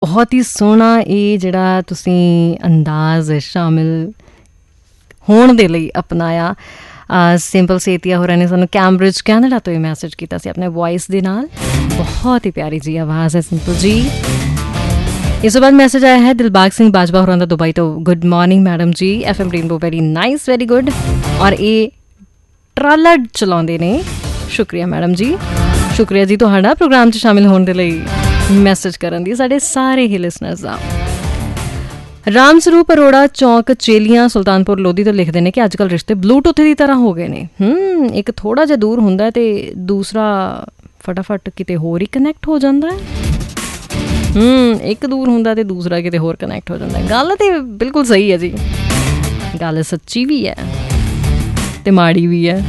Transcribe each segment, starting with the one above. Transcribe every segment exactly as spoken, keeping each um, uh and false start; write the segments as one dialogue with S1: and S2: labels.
S1: ਬਹੁਤ ਹੀ ਸੋਹਣਾ ਇਹ ਜਿਹੜਾ ਤੁਸੀਂ ਅੰਦਾਜ਼ ਸ਼ਾਮਿਲ ਹੋਣ ਦੇ ਲਈ ਅਪਣਾਇਆ। ਸਿੰਪਲ ਸੇਤੀਆ ਹੋਰਾਂ ਨੇ ਸਾਨੂੰ ਕੈਂਬਰਿਜ ਕੈਨੇਡਾ ਤੋਂ ਇਹ ਮੈਸੇਜ ਕੀਤਾ ਸੀ ਆਪਣੇ ਵੌਇਸ ਦੇ ਨਾਲ। ਬਹੁਤ ਹੀ ਪਿਆਰੀ ਜੀ ਆਵਾਜ਼ ਹੈ ਸਿੰਪਲ ਜੀ। ਇਸ ਤੋਂ ਬਾਅਦ ਮੈਸੇਜ ਆਇਆ ਹੈ ਦਿਲਬਾਗ ਸਿੰਘ ਬਾਜਵਾ ਹੋਰਾਂ ਦਾ ਦੁਬਈ ਤੋਂ। ਗੁੱਡ ਮਾਰਨਿੰਗ ਮੈਡਮ ਜੀ, F M rainbow very nice, very good. ਔਰ ਇਹ ਟਰਾਲਾ ਚਲਾਉਂਦੇ ਨੇ। ਸ਼ੁਕਰੀਆ ਮੈਡਮ ਜੀ, ਸ਼ੁਕਰੀਆ ਜੀ ਤੁਹਾਡਾ ਪ੍ਰੋਗਰਾਮ 'ਚ ਸ਼ਾਮਿਲ ਹੋਣ ਦੇ ਲਈ, ਮੈਸੇਜ ਕਰਨ ਦੀ ਸਾਡੇ ਸਾਰੇ ਹੀ ਲਿਸਨਰਸ ਦਾ। ਰਾਮ ਸਰੂਪ ਅਰੋੜਾ ਚੌਂਕ ਚੇਲੀਆਂ ਸੁਲਤਾਨਪੁਰ ਲੋਧੀ ਤੋਂ ਲਿਖਦੇ ਨੇ ਕਿ ਅੱਜ ਕੱਲ੍ਹ ਰਿਸ਼ਤੇ ਬਲੂਟੁੱਥ ਦੀ ਤਰ੍ਹਾਂ ਹੋ ਗਏ ਨੇ। ਹੂੰ ਇੱਕ ਥੋੜ੍ਹਾ ਜਿਹਾ ਦੂਰ ਹੁੰਦਾ ਅਤੇ ਦੂਸਰਾ ਫਟਾਫਟ ਕਿਤੇ ਹੋਰ ਹੀ ਕਨੈਕਟ ਹੋ ਜਾਂਦਾ। ਹੂੰ ਇੱਕ ਦੂਰ ਹੁੰਦਾ ਅਤੇ ਦੂਸਰਾ ਕਿਤੇ ਹੋਰ ਕਨੈਕਟ ਹੋ ਜਾਂਦਾ। ਗੱਲ ਤਾਂ ਬਿਲਕੁਲ ਸਹੀ ਹੈ ਜੀ, ਗੱਲ ਸੱਚੀ ਵੀ ਹੈ ਅਤੇ ਮਾੜੀ ਵੀ ਹੈ।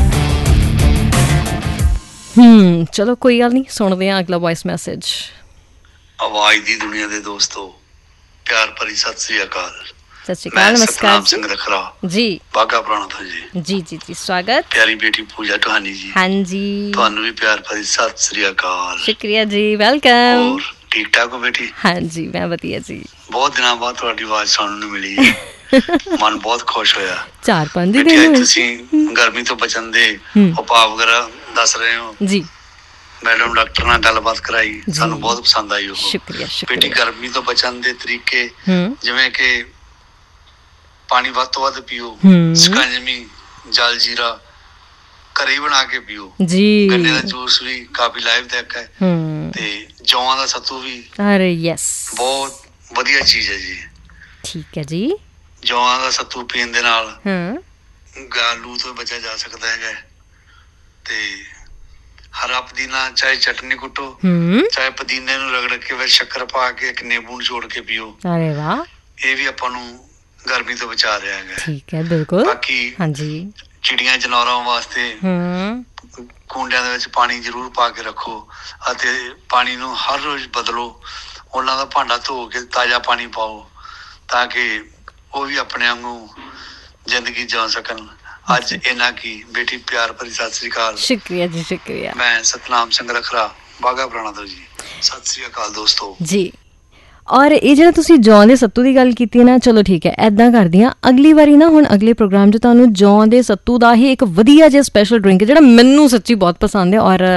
S1: ਹੂੰ ਚਲੋ ਕੋਈ ਗੱਲ ਨਹੀਂ, ਸੁਣਦੇ ਹਾਂ ਅਗਲਾ ਵੌਇਸ ਮੈਸੇਜ।
S2: ਆਵਾਜ਼ ਦੀ ਦੁਨੀਆ ਦੇ ਦੋਸਤੋ, ਪਿਆਰ ਭਰੀ ਸਤਿ ਸ੍ਰੀ ਅਕਾਲ।
S1: ਸਤਿ ਸ਼੍ਰੀ ਅਕਾਲ, ਨਮਸਕਾਰ
S2: ਸਿੰਘ ਰਖਰਾ
S1: ਜੀ,
S2: ਬਾਗਾ ਪੁਰਾਣਾ ਤੋਂ ਜੀ।
S1: ਜੀ ਜੀ ਜੀ ਸਵਾਗਤ।
S2: ਪਿਆਰੀ ਬੇਟੀ ਪੂਜਾ ਟੋਹਾਨੀ ਜੀ,
S1: ਹਾਂਜੀ
S2: ਤੁਹਾਨੂੰ ਵੀ ਪਿਆਰ ਭਰੀ ਸਤਿ ਸ੍ਰੀ ਅਕਾਲ।
S1: ਸ਼ੁਕਰੀਆ ਜੀ, ਵੈਲਕਮ।
S2: ਹੋਰ ਠੀਕ ਠਾਕ ਹੋ ਬੇਟੀ?
S1: ਹਾਂਜੀ ਮੈਂ ਵਧੀਆ ਜੀ,
S2: ਬਹੁਤ ਦਿਨਾਂ ਬਾਅਦ ਤੁਹਾਡੀ ਆਵਾਜ਼ ਸੁਣਨ ਨੂੰ ਮਿਲੀ ਹੈ, ਮਨ ਬਹੁਤ ਖੁਸ਼ ਹੋਇਆ।
S1: ਚਾਰ ਪੰਜ
S2: ਬੇਟੀ
S1: ਦਿਨ
S2: ਤੁਸੀਂ ਗਰਮੀ ਤੋਂ ਬਚਣ ਦੇ ਉਪਾਅ ਵਗੈਰਾ ਦੱਸ ਰਹੇ ਹੋ
S1: ਜੀ।
S2: ਮੈਡਮ ਡਾਕਟਰ ਨਾਲ ਗੱਲਬਾਤ ਕਰਾਈ, ਸਾਨੂੰ ਬਹੁਤ ਪਸੰਦ ਆਈ ਉਹ।
S1: ਸ਼ੁਕਰੀਆ
S2: ਬੇਟੀ
S1: ਸ਼ੁਕਰੀਆ।
S2: ਗਰਮੀ ਤੋਂ ਬਚਣ ਦੇ ਤਰੀਕੇ ਜਿਵੇਂ ਕਿ ਪਾਣੀ ਵੱਧ ਤੋਂ ਵੱਧ ਪੀਓ, ਸਕੰਜਮੀ, ਜਲ ਜੀਰਾ ਘਰੇ ਹੀ ਬਣਾ ਕੇ ਪੀਓ ਜੀ। ਗੰਨੇ ਦਾ ਜੂਸ ਵੀ ਕਾਫੀ ਲਾਭਦਾਇਕ ਹੈ ਤੇ ਜੌਆਂ ਦਾ ਸੱਤੂ ਵੀ
S1: ਅਰੇ ਯੈਸ
S2: ਬਹੁਤ ਵਧੀਆ ਚੀਜ਼ ਹੈ ਜੀ।
S1: ਠੀਕ ਹੈ ਜੀ।
S2: ਜੌਆਂ ਦਾ ਸੱਤੂ ਪੀਣ ਦੇ ਨਾਲ ਗਾਲੂ ਤੋਂ ਬਚਿਆ ਜਾ ਸਕਦਾ ਹੈਗਾ। ਤੇ ਹਰਾ ਪੁਦੀਨਾ ਚਾਹੇ ਚਟਨੀ ਕੁੱਟੋ, ਚਾਹੇ ਪੁਦੀਨੇ ਨੂੰ ਰਗੜ ਕੇ ਵਿੱਚ ਸ਼ੱਕਰ ਪਾ ਕੇ ਇੱਕ ਨਿੰਬੂ ਨਿਚੋੜ ਕੇ ਪੀਓ।
S1: ਅਰੇ ਵਾਹ,
S2: ਇਹ ਵੀ ਆਪਾਂ ਨੂੰ ਗਰਮੀ ਤੋਂ ਬਚਾ ਰਿਹਾ ਹੈਗਾ।
S1: ਠੀਕ ਹੈ ਬਿਲਕੁਲ।
S2: ਬਾਕੀ
S1: ਹਾਂਜੀ
S2: ਚਿੜੀਆਂ ਜਨੌਰਾਂ ਵਾਸਤੇ ਕੂੰਡਿਆਂ ਦੇ ਵਿੱਚ ਪਾਣੀ ਜ਼ਰੂਰ ਪਾ ਕੇ ਰੱਖੋ ਅਤੇ ਪਾਣੀ ਨੂੰ ਹਰ ਰੋਜ਼ ਬਦਲੋ। ਉਹਨਾਂ ਦਾ ਭਾਂਡਾ ਧੋ ਕੇ ਤਾਜ਼ਾ ਪਾਣੀ ਪਾਓ ਤਾਂ ਕਿ ਉਹ ਵੀ ਆਪਣੇ ਵਾਂਗੂ ਜ਼ਿੰਦਗੀ ਜਿਉ ਸਕਣ। ਅੱਜ ਇੰਨਾ ਕੀ ਬੇਟੀ, ਪਿਆਰ ਭਰੀ ਸਤਿ ਸ੍ਰੀ ਅਕਾਲ।
S1: ਸ਼ੁਕਰੀਆ ਜੀ ਸ਼ੁਕਰੀਆ।
S2: ਮੈਂ ਸਤਨਾਮ ਸਿੰਘ ਰਖਰਾ ਬਾਗਾ ਪੁਰਾਣਾ ਤੋਂ ਜੀ। ਸਤਿ ਸ੍ਰੀ ਅਕਾਲ ਦੋਸਤੋ
S1: ਜੀ। ਔਰ ਇਹ ਜਿਹੜਾ ਤੁਸੀਂ ਜੌਂ ਦੇ ਸੱਤੂ ਦੀ ਗੱਲ ਕੀਤੀ ਨਾ, ਚਲੋ ਠੀਕ ਹੈ, ਇੱਦਾਂ ਕਰਦੀ ਹਾਂ ਅਗਲੀ ਵਾਰੀ ਨਾ, ਹੁਣ ਅਗਲੇ ਪ੍ਰੋਗਰਾਮ 'ਚ ਤੁਹਾਨੂੰ ਜੌਂ ਦੇ ਸੱਤੂ ਦਾ ਹੀ ਇੱਕ ਵਧੀਆ ਜਿਹਾ ਸਪੈਸ਼ਲ ਡਰਿੰਕ ਜਿਹੜਾ ਮੈਨੂੰ ਸੱਚੀ ਬਹੁਤ ਪਸੰਦ ਹੈ। ਔਰ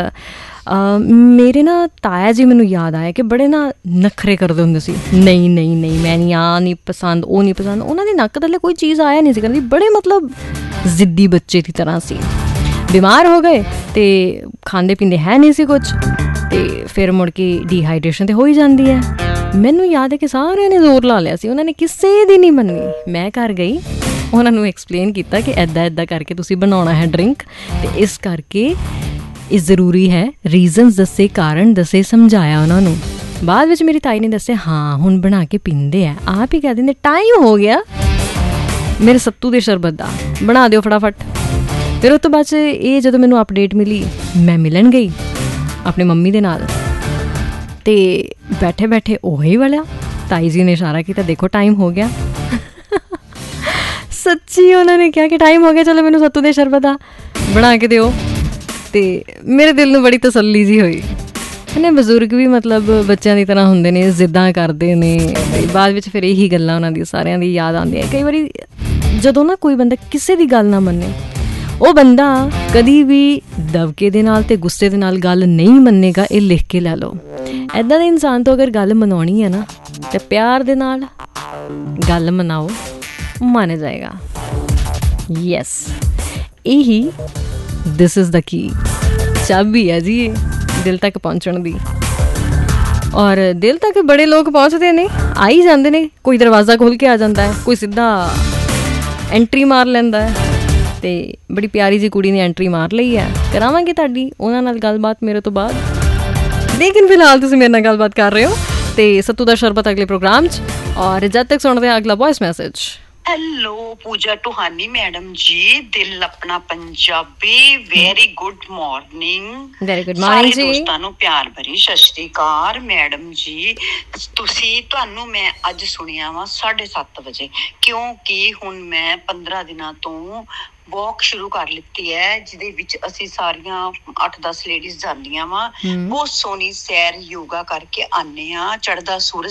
S1: ਮੇਰੇ ਨਾ ਤਾਇਆ ਜੀ ਮੈਨੂੰ ਯਾਦ ਆਇਆ ਕਿ ਬੜੇ ਨਾ ਨਖਰੇ ਕਰਦੇ ਹੁੰਦੇ ਸੀ, ਨਹੀਂ ਨਹੀਂ ਨਹੀਂ ਮੈਂ ਨਹੀਂ, ਆਹ ਨਹੀਂ ਪਸੰਦ, ਉਹ ਨਹੀਂ ਪਸੰਦ। ਉਹਨਾਂ ਦੀ ਨੱਕ ਥੱਲੇ ਕੋਈ ਚੀਜ਼ ਆਇਆ ਨਹੀਂ ਸੀ ਕਰਦੀ, ਬੜੇ ਮਤਲਬ ਜ਼ਿੱਦੀ ਬੱਚੇ ਦੀ ਤਰ੍ਹਾਂ ਸੀ। ਬਿਮਾਰ ਹੋ ਗਏ ਅਤੇ ਖਾਂਦੇ ਪੀਂਦੇ ਹੈ ਨਹੀਂ ਸੀ ਕੁਛ, ਅਤੇ ਫਿਰ ਮੁੜ ਕੇ ਡੀਹਾਈਡਰੇਸ਼ਨ ਤਾਂ ਹੋ ਹੀ ਜਾਂਦੀ ਹੈ। ਮੈਨੂੰ ਯਾਦ ਹੈ ਕਿ ਸਾਰਿਆਂ ਨੇ ਜ਼ੋਰ ਲਾ ਲਿਆ ਸੀ, ਉਹਨਾਂ ਨੇ ਕਿਸੇ ਦੀ ਨਹੀਂ ਮੰਨੀ। ਮੈਂ ਘਰ ਗਈ, ਉਹਨਾਂ ਨੂੰ ਐਕਸਪਲੇਨ ਕੀਤਾ ਕਿ ਇੱਦਾਂ ਇੱਦਾਂ ਕਰਕੇ ਤੁਸੀਂ ਬਣਾਉਣਾ ਹੈ ਡਰਿੰਕ, ਅਤੇ ਇਸ ਕਰਕੇ ਇਹ ਜ਼ਰੂਰੀ ਹੈ। ਰੀਜ਼ਨਸ ਦੱਸੇ, ਕਾਰਨ ਦੱਸੇ, ਸਮਝਾਇਆ ਉਹਨਾਂ ਨੂੰ। ਬਾਅਦ ਵਿੱਚ ਮੇਰੀ ਤਾਈ ਨੇ ਦੱਸਿਆ ਹਾਂ ਹੁਣ ਬਣਾ ਕੇ ਪੀਂਦੇ ਆ। ਆਪ ਹੀ ਕਹਿ ਦਿੰਦੇ ਟਾਈਮ ਹੋ ਗਿਆ ਮੇਰੇ ਸੱਤੂ ਦੇ ਸ਼ਰਬਤ ਦਾ, ਬਣਾ ਦਿਓ ਫਟਾਫਟ। ਫਿਰ ਉਸ ਤੋਂ ਬਾਅਦ 'ਚ ਇਹ ਜਦੋਂ ਮੈਨੂੰ ਅਪਡੇਟ ਮਿਲੀ, ਮੈਂ ਮਿਲਣ ਗਈ ਆਪਣੇ ਮੰਮੀ ਦੇ ਨਾਲ, ਅਤੇ ਬੈਠੇ ਬੈਠੇ ਉਹੀ ਵਾਲਾ ਤਾਈ ਜੀ ਨੇ ਇਸ਼ਾਰਾ ਕੀਤਾ, ਦੇਖੋ ਟਾਈਮ ਹੋ ਗਿਆ। ਸੱਚੀ ਉਹਨਾਂ ਨੇ ਕਿਹਾ ਕਿ ਟਾਈਮ ਹੋ ਗਿਆ, ਚਲੋ ਮੈਨੂੰ ਸੱਤੂ ਦੇ ਸ਼ਰਬਤ ਦਾ ਬਣਾ ਕੇ ਦਿਓ। ਅਤੇ ਮੇਰੇ ਦਿਲ ਨੂੰ ਬੜੀ ਤਸੱਲੀ ਜਿਹੀ ਹੋਈ। ਇਹਨੇ ਬਜ਼ੁਰਗ ਵੀ ਮਤਲਬ ਬੱਚਿਆਂ ਦੀ ਤਰ੍ਹਾਂ ਹੁੰਦੇ ਨੇ, ਜ਼ਿੱਦਾਂ ਕਰਦੇ ਨੇ। ਬਾਅਦ ਵਿੱਚ ਫਿਰ ਇਹੀ ਗੱਲਾਂ ਉਹਨਾਂ ਦੀ ਸਾਰਿਆਂ ਦੀ ਯਾਦ ਆਉਂਦੀਆਂ। ਕਈ ਵਾਰੀ ਜਦੋਂ ਨਾ ਕੋਈ ਬੰਦਾ ਕਿਸੇ ਦੀ ਗੱਲ ਨਾ ਮੰਨੇ, ਉਹ ਬੰਦਾ ਕਦੀ ਵੀ ਦਬਕੇ ਦੇ ਨਾਲ ਅਤੇ ਗੁੱਸੇ ਦੇ ਨਾਲ ਗੱਲ ਨਹੀਂ ਮੰਨੇਗਾ। ਇਹ ਲਿਖ ਕੇ ਲੈ ਲਓ। ਇੱਦਾਂ ਦੇ ਇਨਸਾਨ ਤੋਂ ਅਗਰ ਗੱਲ ਮਨਾਉਣੀ ਹੈ ਨਾ, ਤਾਂ ਪਿਆਰ ਦੇ ਨਾਲ ਗੱਲ ਮਨਾਓ, ਮੰਨ ਜਾਏਗਾ। ਯੈਸ, ਇਹੀ ਦਿਸ ਇਜ਼ ਦਾ ਕੀ, ਚਾਬੀ ਹੈ ਜੀ ਦਿਲ ਤੱਕ ਪਹੁੰਚਣ ਦੀ। ਔਰ ਦਿਲ ਤੱਕ ਬੜੇ ਲੋਕ ਪਹੁੰਚਦੇ ਨੇ, ਆ ਹੀ ਜਾਂਦੇ ਨੇ। ਕੋਈ ਦਰਵਾਜ਼ਾ ਖੋਲ੍ਹ ਕੇ ਆ ਜਾਂਦਾ ਹੈ, ਕੋਈ ਸਿੱਧਾ ਐਂਟਰੀ ਮਾਰ ਲੈਂਦਾ ਹੈ। ਅਤੇ ਬੜੀ ਪਿਆਰੀ ਜਿਹੀ ਕੁੜੀ ਨੇ ਐਂਟਰੀ ਮਾਰ ਲਈ ਹੈ। ਕਰਾਵਾਂਗੇ ਤੁਹਾਡੀ ਉਹਨਾਂ ਨਾਲ ਗੱਲਬਾਤ ਮੇਰੇ ਤੋਂ ਬਾਅਦ, ਲੇਕਿਨ ਫਿਲਹਾਲ ਤੁਸੀਂ ਮੇਰੇ ਨਾਲ ਗੱਲਬਾਤ ਕਰ ਰਹੇ ਹੋ। ਅਤੇ ਸੱਤੂ ਦਾ ਸ਼ਰਬਤ ਅਗਲੇ ਪ੍ਰੋਗਰਾਮ 'ਚ। ਔਰ ਜਦ ਤੱਕ ਸੁਣਦੇ ਹਾਂ ਅਗਲਾ ਵੌਇਸ ਮੈਸੇਜ।
S3: ਹੈਲੋ ਪੂਜਾ ਟੋਹਾਨੀ ਮੈਡਮ ਜੀ, ਦਿਲ ਆਪਣਾ Punjabi, very good morning.
S1: Very good morning ਜੀ।
S3: ਦੋਸਤਾਂ ਨੂੰ ਪਿਆਰ ਭਰੀ ਸਤਿ ਸ਼੍ਰੀ ਅਕਾਲ। ਮੈਡਮ ਜੀ ਤੁਸੀਂ, ਤੁਹਾਨੂੰ ਮੈਂ ਅੱਜ ਸੁਣਿਆ ਵਾ ਸਾਢੇ ਸੱਤ ਵਜੇ, ਕਿਉਂਕਿ ਹੁਣ ਮੈਂ ਪੰਦਰਾਂ ਦਿਨਾਂ ਤੋਂ ਵਾਕ ਸ਼ੁਰੂ ਕਰ ਲਿੱਤੀ ਹੈ, ਜਿਹਦੇ ਵਿੱਚ ਅਸੀਂ ਸਾਰੀਆਂ ਅੱਠ ਦਸ ਲੇਡੀਜ਼ ਜਾਂਦੀਆਂ ਵਾ। ਬਹੁਤ ਸੋਹਣੀ ਸੈਰ ਯੋਗਾ ਕਰਕੇ ਆਉਂਦੇ ਹਾਂ। ਚੜ੍ਹਦਾ ਸੂਰਜ